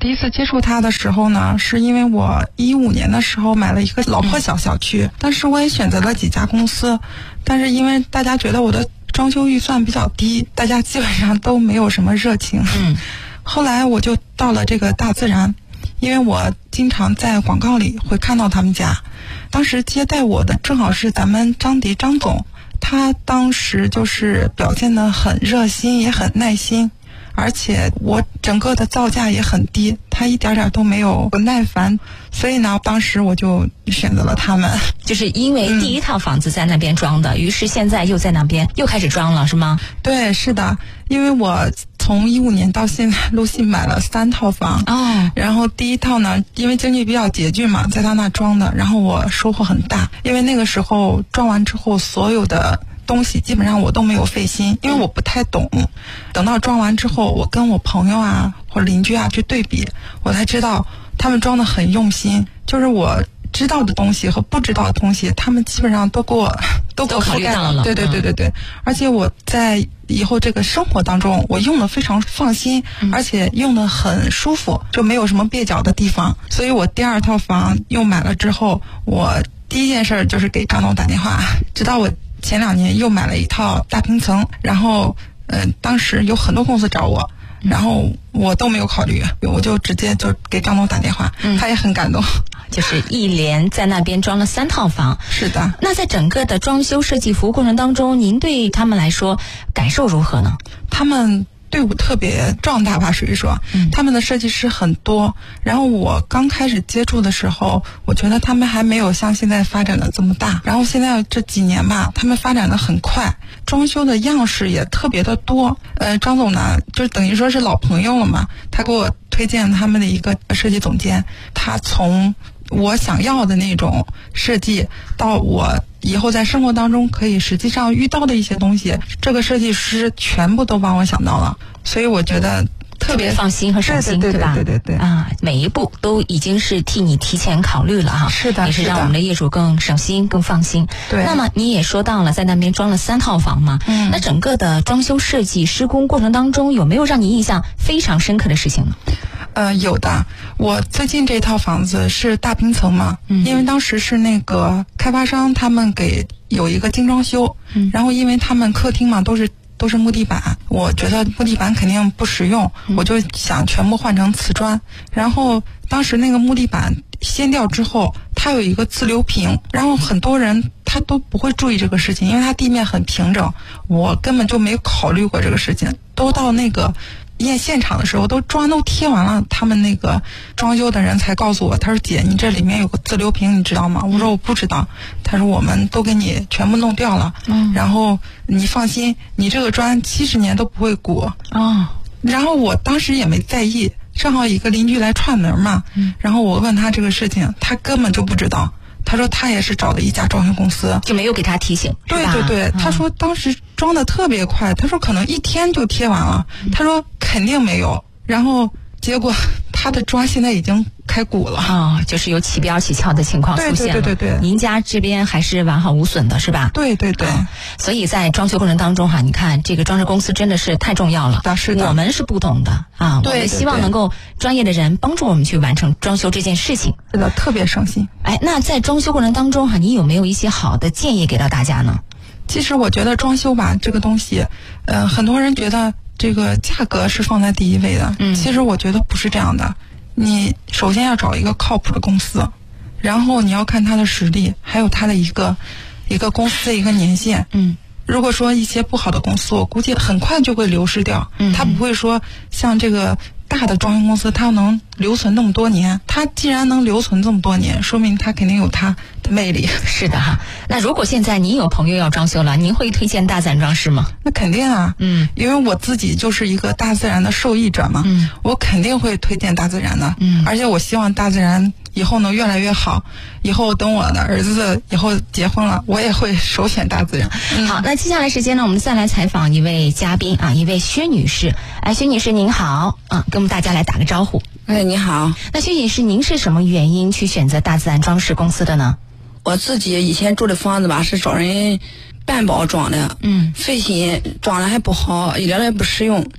第一次接触它的时候呢，是因为我15年的时候买了一个老破小区，当时我也选择了几家公司，但是因为大家觉得我的装修预算比较低，大家基本上都没有什么热情。后来我就到了这个大自然，因为我经常在广告里会看到他们家，当时接待我的正好是咱们张迪张总，他当时就是表现得很热心，也很耐心，而且我整个的造价也很低，他一点点都没有不耐烦，所以呢，当时我就选择了他们。 就是因为第一套房子在那边装的，于是现在又在那边又开始装了，是吗？ 对，是的，因为我从15年到现在陆续买了3套房然后第一套呢，因为经济比较拮据嘛，在他那装的，然后我收获很大，因为那个时候装完之后，所有的东西基本上我都没有费心，因为我不太懂。等到装完之后，我跟我朋友啊或邻居啊去对比，我才知道他们装得很用心，就是我知道的东西和不知道的东西，他们基本上都给我考虑到了。 对，而且我在以后这个生活当中，我用的非常放心，而且用的很舒服，就没有什么蹩脚的地方。所以我第2套房又买了之后，我第一件事就是给张总打电话，直到我前2年又买了一套大平层，然后当时有很多公司找我，然后我都没有考虑，我就直接就给张总打电话，他也很感动。 就是一连在那边装了3套房。 是的。 那在整个的装修设计服务过程当中，您对他们来说感受如何呢？ 他们队伍特别壮大吧，属于说，他们的设计师很多。然后我刚开始接触的时候，我觉得他们还没有像现在发展的这么大。然后现在这几年吧，他们发展的很快，装修的样式也特别的多。张总呢，就等于说是老朋友了嘛，他给我推荐他们的一个设计总监，他从我想要的那种设计到我以后在生活当中可以实际上遇到的一些东西，这个设计师全部都帮我想到了，所以我觉得特别放心和省心，对吧？ 对每一步都已经是替你提前考虑了哈。 是的， 也是让我们的业主更省心、更放心。 对。 那么你也说到了，在那边装了3套房嘛，那整个的装修设计施工过程当中，有没有让你印象非常深刻的事情呢？ 有的。我最近这套房子是大平层嘛，因为当时是那个开发商他们给有一个精装修，然后因为他们客厅嘛都是木地板，我觉得木地板肯定不实用，我就想全部换成瓷砖。然后当时那个木地板掀掉之后，它有一个自流平，然后很多人他都不会注意这个事情，因为它地面很平整，我根本就没考虑过这个事情。都到那个验现场的时候，砖都贴完了，他们那个装修的人才告诉我，他说姐，你这里面有个自流平，你知道吗？我说我不知道。他说我们都给你全部弄掉了，然后你放心，你这个砖70年都不会鼓。然后我当时也没在意，正好一个邻居来串门嘛，然后我问他这个事情，他根本就不知道。他说他也是找的一家装修公司， 就没有给他提醒。 对，他说当时装的特别快，他说可能1天就贴完了，他说肯定没有。然后结果他的砖现在已经开鼓了就是有起标起翘的情况出现了。 对， 您家这边还是完好无损的，是吧？ 对， 所以在装修过程当中你看这个装饰公司真的是太重要了。 是的， 我们是不懂的我们希望能够专业的人帮助我们去完成装修这件事情。 是的，特别省心。 那在装修过程当中你有没有一些好的建议给到大家呢？ 其实我觉得装修吧这个东西，很多人觉得这个价格是放在第一位的，其实我觉得不是这样的。你首先要找一个靠谱的公司，然后你要看他的实力，还有他的一个公司的一个年限。如果说一些不好的公司，我估计很快就会流失掉。他不会说像这个大的装修公司，它能留存那么多年。它既然能留存这么多年，说明它肯定有它的魅力。 是的哈。那如果现在您有朋友要装修了，您会推荐大自然装饰吗？ 那肯定啊。因为我自己就是一个大自然的受益者嘛。我肯定会推荐大自然的。而且我希望大自然以后能越来越好。以后等我的儿子以后结婚了，我也会首选大自然。 好，那接下来时间呢，我们再来采访一位嘉宾一位薛女士。薛女士您好跟我们大家来打个招呼。 你好。 那薛女士，您是什么原因去选择大自然装饰公司的呢？ 我自己以前住的房子吧，是找人半包装的，费心，装的还不好，一点也不实用。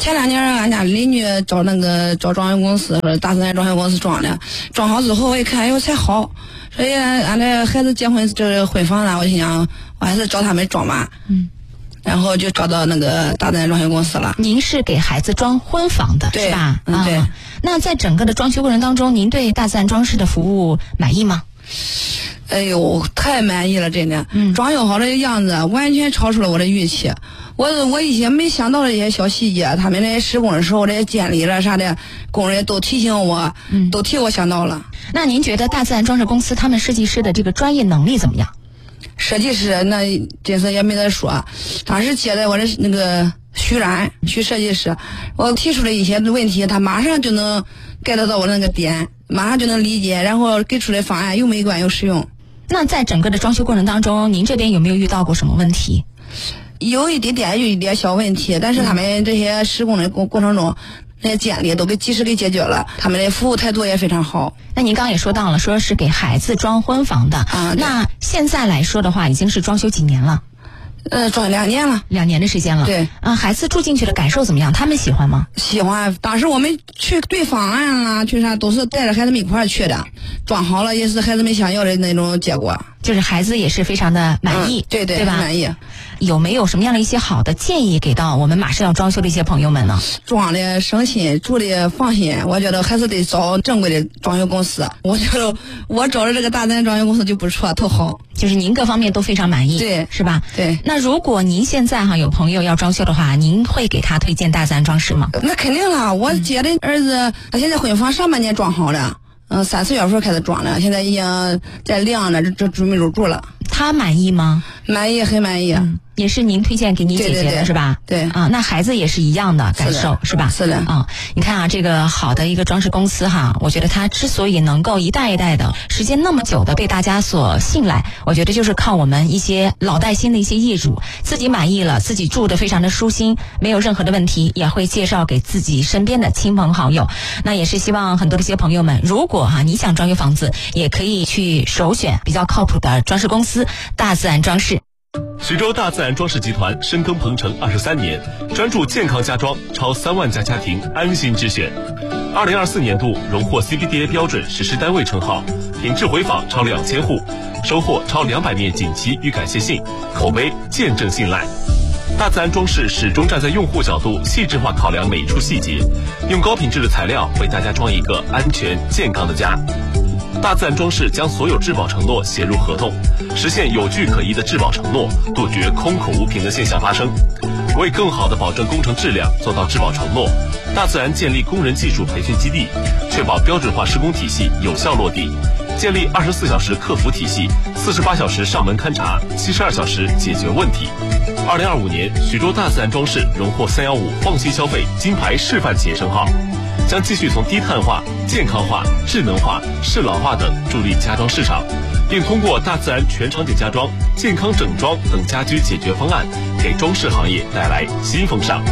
前2年俺家邻居找装修公司，大自然装修公司装的，装好之后我一看，哎呦才好，所以俺这孩子结婚这婚房呢，我就想我还是找他们装吧。然后就找到那个大自然装修公司了。 您是给孩子装婚房的， 对是吧？ 对。 那在整个的装修过程当中，您对大自然装饰的服务满意吗？ 哎呦，太满意了，真的。装修好的样子完全超出了我的预期。我以前没想到的一些小细节，他们在施工的时候这些监理了啥的，工人都提醒我，都替我想到了。 那您觉得大自然装饰公司他们设计师的这个专业能力怎么样？ 设计师那这次也没得说，当时接待我的那个徐设计师，我提出了一些问题，他马上就能 get 到我那个点，马上就能理解，然后给出的方案又美观又实用。 那在整个的装修过程当中，您这边有没有遇到过什么问题？ 有一点小问题，但是他们这些施工的过程中，那些监理都及时给解决了，他们的服务态度也非常好。 那您刚刚也说到了，说是给孩子装婚房的啊。那现在来说的话，已经是装修几年了？ 装2年了 ，2年的时间了。 对孩子住进去的感受怎么样？他们喜欢吗？ 喜欢。当时我们去对方案啦，去啥都是带着孩子们一块儿去的，装好了也是孩子们想要的那种结果。 就是孩子也是非常的满意， 对吧？满意。 有没有什么样的一些好的建议给到我们马上要装修的一些朋友们呢？ 装的省心，住的放心。我觉得还是得找正规的装修公司。我觉得我找的这个大自然装修公司就不错，特好。 就是您各方面都非常满意， 对， 是吧？ 对。 那如果您现在有朋友要装修的话，您会给他推荐大自然装饰吗？ 那肯定了，我姐的儿子他现在婚房上半年装好了，3、4月份开始装了，现在已经在晾着，这准备入住了。 他满意吗？ 满意，很满意。 也是您推荐给你姐姐的，是吧？ 对啊，那孩子也是一样的感受，是吧？ 是的啊，你看这个好的一个装饰公司我觉得它之所以能够一代一代的时间那么久的被大家所信赖，我觉得就是靠我们一些老带新的一些业主自己满意了，自己住得非常的舒心，没有任何的问题，也会介绍给自己身边的亲朋好友。那也是希望很多的一些朋友们，如果你想装修房子，也可以去首选比较靠谱的装饰公司大自然装饰。 徐州大自然装饰集团深耕鹏城23年，专注健康家装，超3万家家庭安心之选。2024年度荣获 CBDA 标准实施单位称号，品质回访超2000户，收获超200面锦旗与感谢信，口碑见证信赖。大自然装饰始终站在用户角度，细致化考量每一处细节，用高品质的材料为大家装一个安全健康的家。大自然装饰将所有质保承诺写入合同，实现有据可依的质保承诺，杜绝空口无凭的现象发生。为更好地保证工程质量，做到质保承诺，大自然建立工人技术培训基地，确保标准化施工体系有效落地，建立24小时客服体系，48小时上门勘查，72小时解决问题。2025年，徐州大自然装饰荣获315放心消费金牌示范企业称号，将继续从低碳化、健康化、智能化、适老化等助力家装市场，并通过大自然全场景家装、健康整装等家居解决方案，给装饰行业带来新风尚。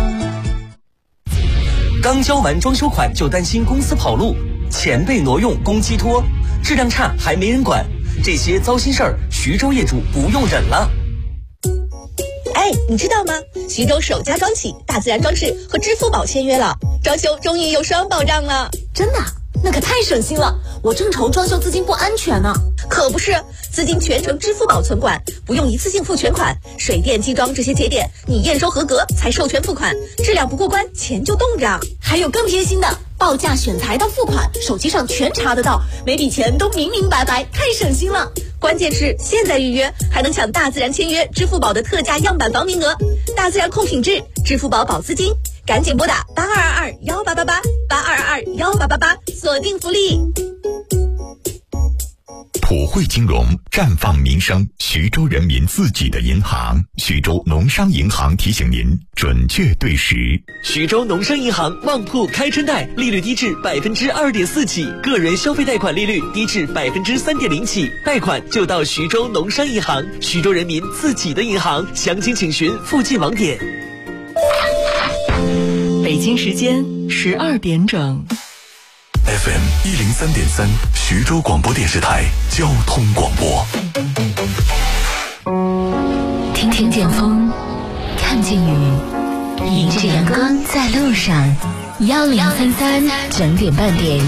刚交完装修款就担心公司跑路，钱被挪用公期拖，质量差还没人管，这些糟心事儿，徐州业主不用忍了。 哎，你知道吗？徐州首家装企大自然装饰和支付宝签约了，装修终于有双保障了。 真的？那可太省心了，我正愁装修资金不安全呢。 可不是，资金全程支付宝存管，不用一次性付全款，水电机装这些节点你验收合格才授权付款，质量不过关钱就冻着。 还有更贴心的，报价选材到付款，手机上全查得到，每笔钱都明明白白，太省心了。 关键是现在预约还能抢大自然签约支付宝的特价样板房名额，大自然控品质，支付宝保资金，赶紧拨打82221888，82221888，锁定福利。 普惠金融绽放民生，徐州人民自己的银行。徐州农商银行提醒您准确对时。 徐州农商银行旺铺开春贷，利率低至2.4%起，个人消费贷款利率低至3.0%起，贷款就到徐州农商银行，徐州人民自己的银行。详情请询附近网点。 北京时间12点整。 FM 103.3，徐州广播电视台交通广播。 听见风，看见雨， 迎着阳光在路上，1033整点半点。